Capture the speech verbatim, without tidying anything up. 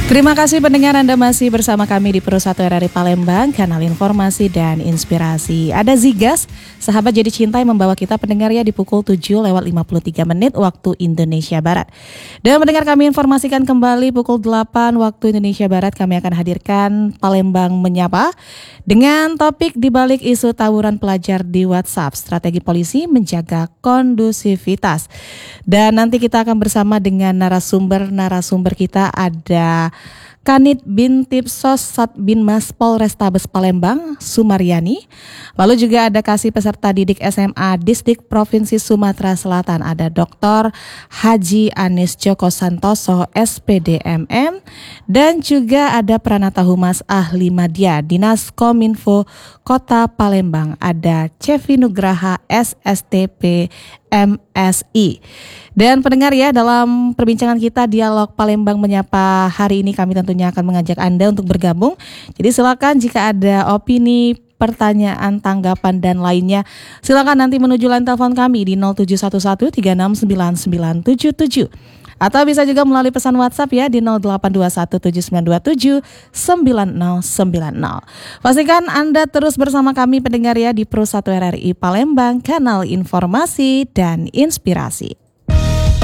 Terima kasih pendengar, Anda masih bersama kami di Pro satu R R I Palembang, kanal informasi dan inspirasi. Ada Zigas, sahabat jadi cinta yang membawa kita pendengar ya di pukul tujuh lewat lima puluh tiga menit waktu Indonesia Barat. Dan pendengar, kami informasikan kembali pukul delapan waktu Indonesia Barat kami akan hadirkan Palembang Menyapa dengan topik dibalik isu tawuran pelajar di WhatsApp, strategi polisi menjaga kondusivitas. Dan nanti kita akan bersama dengan narasumber-narasumber kita, ada Kanit Bintip Sos Satbinmas Polrestabes Palembang, Sumaryani. Lalu juga ada kasih peserta didik S M A Distrik Provinsi Sumatera Selatan, ada Doktor Haji Anis Joko Santoso, S P D M M. Dan juga ada Pranata Humas Ahli Madya, Dinas Kominfo Kota Palembang, ada Cevi Nugraha, S S T P M S I. Dan pendengar ya, dalam perbincangan kita Dialog Palembang Menyapa hari ini kami tentunya akan mengajak Anda untuk bergabung. Jadi silakan jika ada opini, pertanyaan, tanggapan dan lainnya, silakan nanti menuju line telepon kami di nol tujuh satu satu tiga enam sembilan sembilan tujuh tujuh. Atau bisa juga melalui pesan WhatsApp ya di nol delapan dua satu tujuh sembilan dua tujuh sembilan nol sembilan nol. Pastikan Anda terus bersama kami pendengar ya di Pro satu R R I Palembang, kanal informasi dan inspirasi.